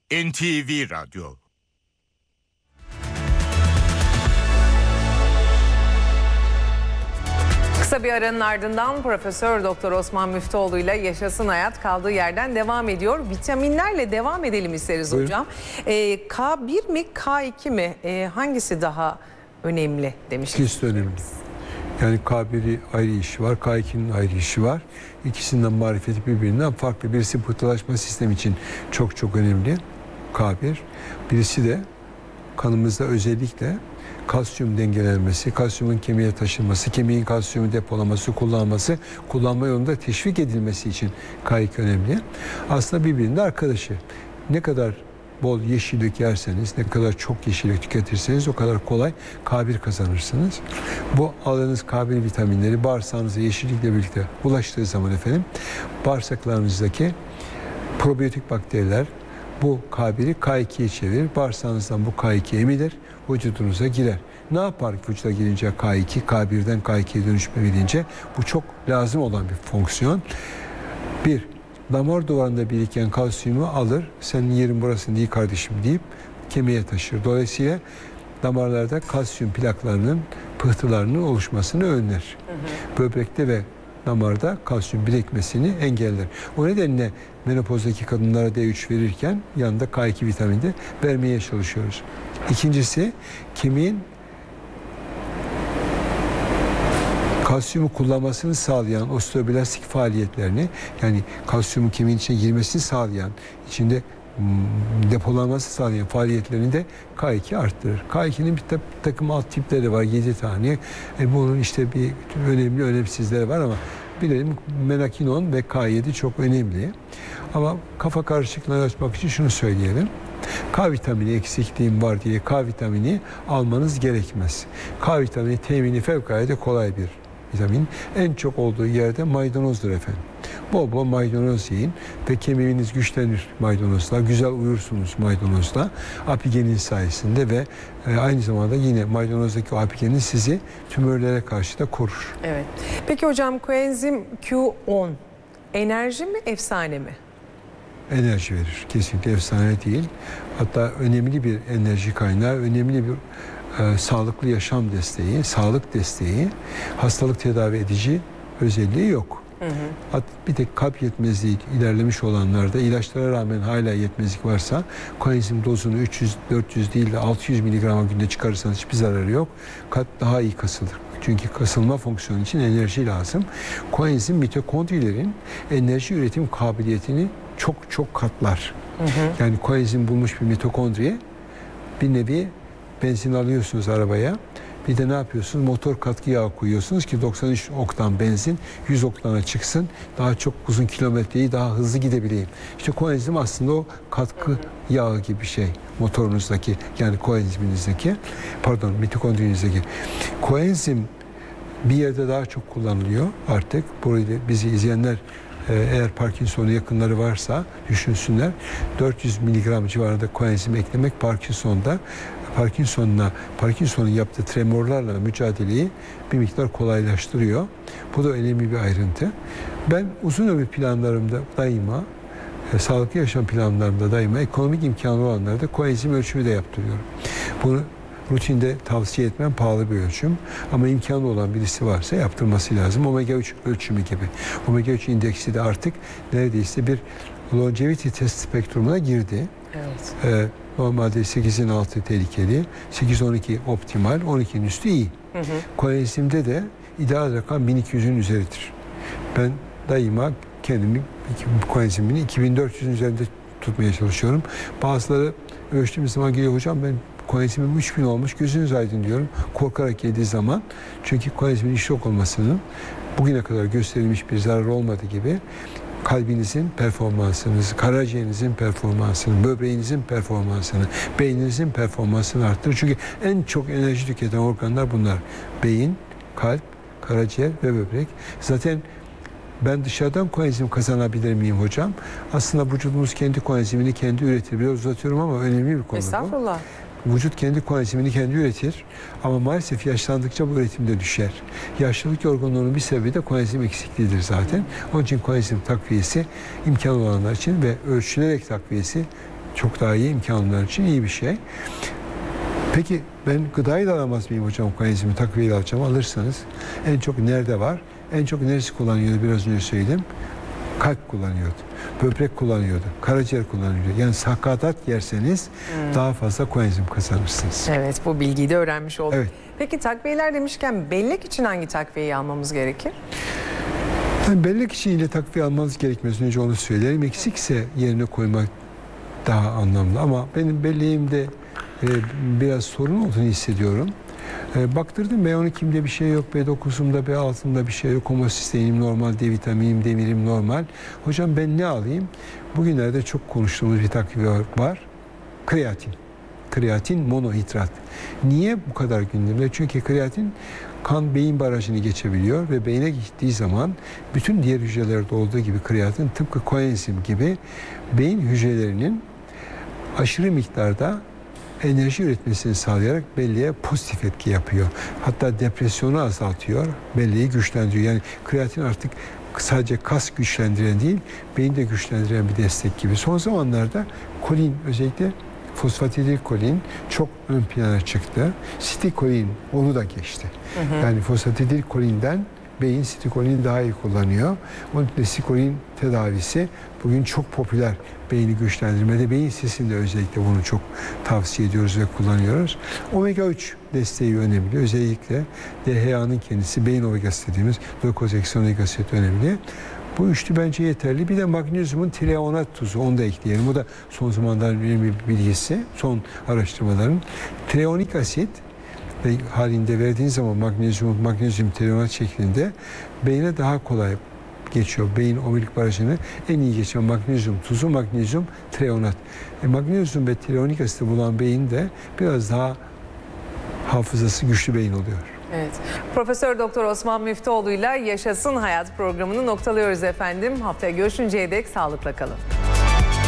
NTV Radyo. Kısa bir aranın ardından Profesör Doktor Osman Müftüoğlu ile Yaşasın Hayat kaldığı yerden devam ediyor. Vitaminlerle devam edelim isteriz. Buyurun hocam. K1 mi K2 mi hangisi daha önemli demiştiniz? İkisi de önemli. Yani K1'i ayrı işi var, K2'nin ayrı işi var. İkisinden marifeti birbirinden farklı. Birisi pıhtılaşma sistemi için çok çok önemli K1. Birisi de kanımızda özellikle kalsiyum dengelenmesi, kalsiyumun kemiğe taşınması, kemiğin kalsiyumu depolaması, kullanma yolunda teşvik edilmesi için K2 önemli. Aslında birbirinin arkadaşı. Ne kadar bol yeşillik yerseniz, ne kadar çok yeşillik tüketirseniz o kadar kolay K1 kazanırsınız. Bu aldığınız K1 vitaminleri bağırsağınıza yeşillikle birlikte ulaştığı zaman efendim bağırsaklarınızdaki probiyotik bakteriler bu K1'i K2'ye çevirir. Bağırsağınızdan bu K2 emilir, vücudunuza girer. Ne yapar vücuda girince K2, K1'den K2'ye dönüşme bilince? Bu çok lazım olan bir fonksiyon. Bir, damar duvarında biriken kalsiyumu alır, senin yerin burası değil kardeşim deyip kemiğe taşır. Dolayısıyla damarlarda kalsiyum plaklarının, pıhtılarının oluşmasını önler. Böbrekte ve damarda kalsiyum birikmesini engeller. O nedenle menopozdaki kadınlara D3 verirken yanında K2 vitamini de vermeye çalışıyoruz. İkincisi, kemiğin kalsiyumu kullanmasını sağlayan osteoblastik faaliyetlerini, yani kalsiyumun kemiğin içine girmesini sağlayan, içinde depolanması sağlayan faaliyetlerini de K2 arttırır. K2'nin bir takım alt tipleri var, 7 tane. Bunun işte bir önemli önemsizleri var ama bilelim menakinon ve K7 çok önemli. Ama kafa karışıklığını açmak için şunu söyleyelim. K vitamini eksikliğim var diye K vitamini almanız gerekmez. K vitamini temini fevkalade kolay bir vitamin. En çok olduğu yerde maydanozdur efendim. Bol bol maydanoz yiyin ve kemiğiniz güçlenir maydanozla. Güzel uyursunuz maydanozla. Apigenin sayesinde ve aynı zamanda yine maydanozdaki o apigenin sizi tümörlere karşı da korur. Evet. Peki hocam koenzim Q10 enerji mi efsane mi? Enerji verir. Kesinlikle efsane değil. Hatta önemli bir enerji kaynağı, önemli bir sağlıklı yaşam desteği, sağlık desteği, hastalık tedavi edici özelliği yok. Bir tek kalp yetmezliği ilerlemiş olanlarda ilaçlara rağmen hala yetmezlik varsa koenzim dozunu 300-400 değil de 600 mg günde çıkarırsanız hiçbir zararı yok. Kalp daha iyi kasılır. Çünkü kasılma fonksiyonu için enerji lazım. Koenzim mitokondrilerin enerji üretim kabiliyetini çok katlar. Yani koenzim bulmuş bir mitokondriye bir nevi benzin alıyorsunuz arabaya. Bir de ne yapıyorsunuz? Motor katkı yağı koyuyorsunuz ki 93 oktan benzin 100 oktana çıksın. Daha çok uzun kilometreyi daha hızlı gidebileyim. İşte koenzim aslında o katkı yağı gibi bir şey. Motorunuzdaki, yani koenziminizdeki, pardon mitokondrinizdeki. Koenzim bir yerde daha çok kullanılıyor artık. Burayı bizi izleyenler eğer Parkinson'a yakınları varsa düşünsünler. 400 mg civarında koenzim eklemek Parkinson'un yaptığı tremorlarla mücadeleyi bir miktar kolaylaştırıyor. Bu da önemli bir ayrıntı. Ben uzun ömür planlarımda daima, sağlıklı yaşam planlarımda daima ekonomik imkanı olanlarda koenzim ölçümü de yaptırıyorum. Bunu rutinde tavsiye etmem, pahalı bir ölçüm. Ama imkanı olan birisi varsa yaptırması lazım. Omega 3 ölçümü gibi. Omega 3 indeksi de artık neredeyse bir longevity test spektrumuna girdi. Evet. Normalde 8'in altı tehlikeli, 8-12 optimal, 12'nin üstü iyi. Koenzimde de ideal rakam 1200'ün üzeridir. Ben daima kendimi koenzimini 2400'ün üzerinde tutmaya çalışıyorum. Bazıları ölçtüğümüz zaman geliyor, hocam ben koenzimim 3000 olmuş, gözünüz aydın diyorum. Korkarak yediği zaman, çünkü koenzimin işlek olmasının bugüne kadar gösterilmiş bir zararı olmadığı gibi kalbinizin performansını, karaciğerinizin performansını, böbreğinizin performansını, beyninizin performansını arttırır. Çünkü en çok enerji tüketen organlar bunlar. Beyin, kalp, karaciğer ve böbrek. Zaten ben dışarıdan koenzim kazanabilir miyim hocam? Aslında vücudumuz kendi koenzimini kendi üretir. Biraz uzatıyorum ama önemli bir konu. Estağfurullah. Vücut kendi koenzimini kendi üretir ama maalesef yaşlandıkça bu üretim de düşer. Yaşlılık yorgunluğunun bir sebebi de koenzim eksikliğidir zaten. Onun için koenzim takviyesi imkan olanlar için ve ölçülerek takviyesi çok daha iyi imkanlar için iyi bir şey. Peki ben gıdayı da alamaz mıyım hocam? Koenzimi takviyeyle alacağım. Alırsanız en çok nerede var? En çok neresi kullanıyordu biraz önce söyledim. Kalp kullanıyordu. Böbrek kullanıyordu. Karaciğer kullanıyordu. Yani sakatat yerseniz daha fazla koenzim kazanırsınız. Evet, bu bilgiyi de öğrenmiş olduk. Evet. Peki takviyeler demişken bellek için hangi takviyeyi almamız gerekir? Yani bellek için ile takviye almanız gerekmez. Önce onu söylerim. Eksikse yerine koymak daha anlamlı. Ama benim belleğimde biraz sorun olduğunu hissediyorum. Baktırdım B12'imde bir şey yok, B9'umda, B6'ımda bir şey yok, homosisteinim normal, D vitaminim, demirim normal. Hocam ben ne alayım? Bugünlerde çok konuştuğumuz bir takviye var. Kreatin. Kreatin monohidrat. Niye bu kadar gündemde? Çünkü kreatin kan beyin barajını geçebiliyor ve beyne gittiği zaman bütün diğer hücrelerde olduğu gibi kreatin tıpkı koenzim gibi beyin hücrelerinin aşırı miktarda enerji üretmesini sağlayarak belleğe pozitif etki yapıyor. Hatta depresyonu azaltıyor, belleği güçlendiriyor. Yani kreatin artık sadece kas güçlendiren değil, beyin de güçlendiren bir destek gibi. Son zamanlarda kolin, özellikle fosfatidilkolin çok ön plana çıktı. Sitikolin onu da geçti. Yani fosfatidilkolinden beyin sitikolini daha iyi kullanıyor. Onun için sitikolin tedavisi bugün çok popüler beyni güçlendirmede. Beyin sesinde özellikle bunu çok tavsiye ediyoruz ve kullanıyoruz. Omega 3 desteği önemli. Özellikle DHA'nın kendisi beyin omegası dediğimiz glukozeksonik asit önemli. Bu üçlü bence yeterli. Bir de magnezyumun treonat tuzu, onu da ekleyelim. O da son zamanların önemli bir bilgisi, son araştırmaların. Treonik asit ve halinde verdiğiniz zaman magnezyum treonat şeklinde beyne daha kolay geçiyor. Beyin omurilik barajını en iyi geçen magnezyum tuzu, magnezyum treonat. Magnezyum ve treonik asiti bulan beyin de biraz daha hafızası güçlü beyin oluyor. Evet. Profesör Doktor Osman Müftüoğlu'yla Yaşasın Hayat programını noktalıyoruz efendim. Haftaya görüşünceye dek sağlıkla kalın.